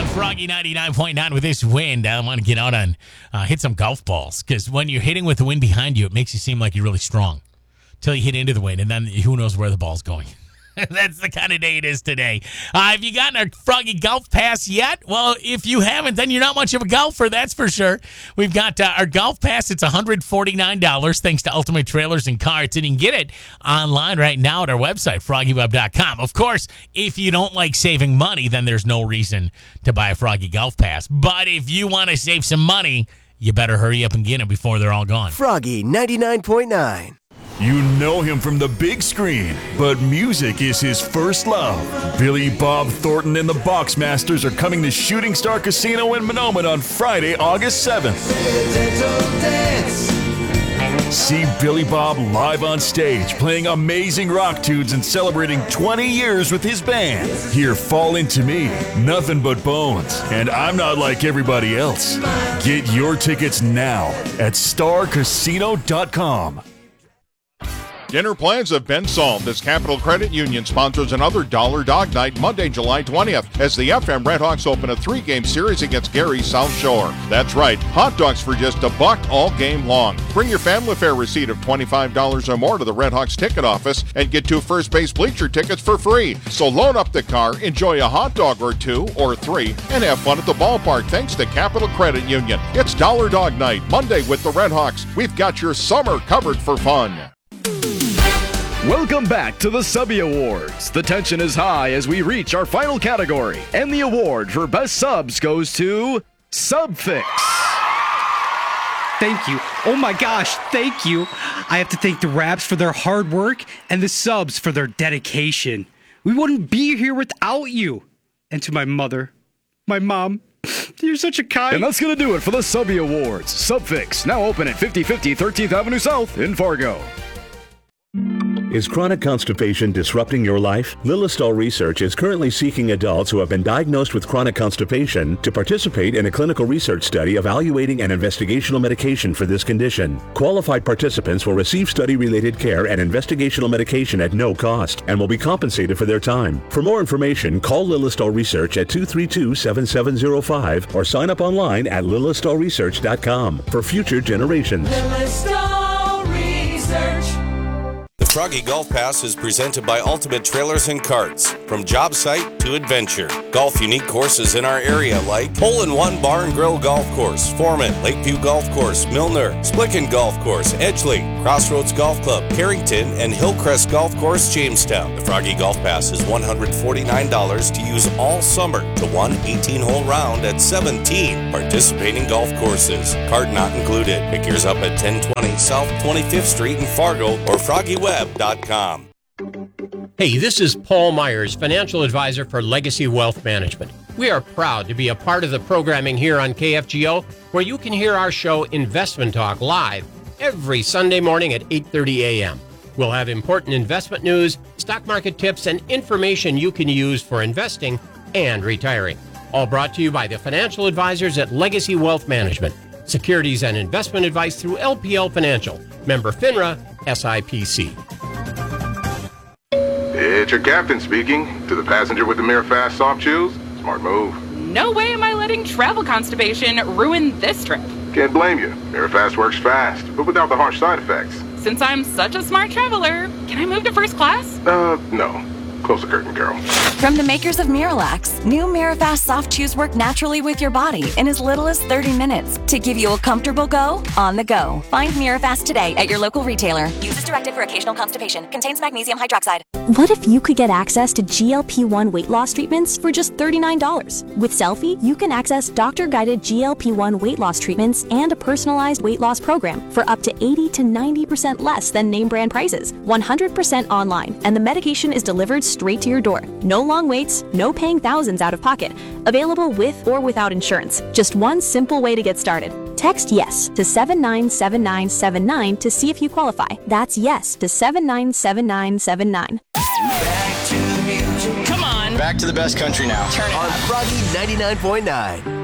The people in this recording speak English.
Froggy 99.9 with this wind. I want to get out and hit some golf balls because when you're hitting with the wind behind you, it makes you seem like you're really strong until you hit into the wind, and then who knows where the ball's going. That's the kind of day it is today. Have you gotten our Froggy Golf Pass yet? Well, if you haven't, then you're not much of a golfer, that's for sure. We've got our Golf Pass. It's $149 thanks to Ultimate Trailers and Carts, and you can get it online right now at our website, FroggyWeb.com. Of course, if you don't like saving money, then there's no reason to buy a Froggy Golf Pass. But if you want to save some money, you better hurry up and get them before they're all gone. Froggy 99.9. You know him from the big screen, but music is his first love. Billy Bob Thornton and the Boxmasters are coming to Shooting Star Casino in Mahnomen on Friday, August 7th. See Billy Bob live on stage, playing amazing rock tunes and celebrating 20 years with his band. Hear Fall Into Me, Nothing But Bones, and I'm Not Like Everybody Else. Get your tickets now at starcasino.com. Dinner plans have been solved as Capital Credit Union sponsors another Dollar Dog Night Monday, July 20th as the FM Redhawks open a 3-game series against Gary South Shore. That's right, hot dogs for just $1 all game long. Bring your family fare receipt of $25 or more to the Redhawks ticket office and get 2 first base bleacher tickets for free. So load up the car, enjoy a hot dog or 2 or 3, and have fun at the ballpark thanks to Capital Credit Union. It's Dollar Dog Night Monday with the Redhawks. We've got your summer covered for fun. Welcome back to the Subby Awards. The tension is high as we reach our final category, and the award for Best Subs goes to Subfix. Thank you. Oh my gosh, thank you. I have to thank the Raps for their hard work and the Subs for their dedication. We wouldn't be here without you. And to my mother, my mom, you're such a kind... And that's going to do it for the Subby Awards. Subfix, now open at 5050 13th Avenue South in Fargo. Is chronic constipation disrupting your life? Lilistol Research is currently seeking adults who have been diagnosed with chronic constipation to participate in a clinical research study evaluating an investigational medication for this condition. Qualified participants will receive study-related care and investigational medication at no cost and will be compensated for their time. For more information, call Lilistol Research at 232-7705 or sign up online at lilistolresearch.com for future generations. Lilistol Research. The Froggy Golf Pass is presented by Ultimate Trailers and Carts. From job site to adventure. Golf unique courses in our area like Hole-in-One Bar and Grill Golf Course, Foreman, Lakeview Golf Course, Milner, Splicken Golf Course, Edgeley, Crossroads Golf Club, Carrington, and Hillcrest Golf Course, Jamestown. The Froggy Golf Pass is $149 to use all summer to one 18-hole round at 17 participating golf courses. Cart not included. Pick yours up at 1020 South 25th Street in Fargo or FroggyWeb.com. Hey, this is Paul Myers, financial advisor for Legacy Wealth Management. We are proud to be a part of the programming here on KFGO, where you can hear our show Investment Talk live every Sunday morning at 8:30 a.m. We'll have important investment news, stock market tips, and information you can use for investing and retiring. All brought to you by the financial advisors at Legacy Wealth Management. Securities and investment advice through LPL Financial. Member FINRA, SIPC. It's your captain speaking. To the passenger with the Mirror Fast soft chews, smart move. No way am I letting travel constipation ruin this trip. Can't blame you. Mirror Fast works fast, but without the harsh side effects. Since I'm such a smart traveler, can I move to first class? No. Close the curtain, girl. From the makers of Miralax, new Mirafast soft chews work naturally with your body in as little as 30 minutes to give you a comfortable go on the go. Find Mirafast today at your local retailer. Use as directed for occasional constipation. Contains magnesium hydroxide. What if you could get access to GLP-1 weight loss treatments for just $39? With Selfie, you can access doctor-guided GLP-1 weight loss treatments and a personalized weight loss program for up to 80 to 90% less than name brand prices. 100% online, and the medication is delivered straight to your door. No long waits, no paying thousands out of pocket. Available with or without insurance. Just one simple way to get started. Text YES to 797979 to see if you qualify. That's YES to 797979. Come on. Back to the best country now. Turn it on up. Froggy 99.9.